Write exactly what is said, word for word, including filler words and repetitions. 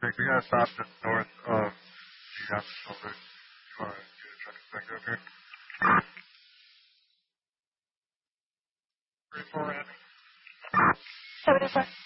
Like, we gotta stop just north of the Apple Road. You wanna get a truck back up here? Three, four, Andy. seventy-five.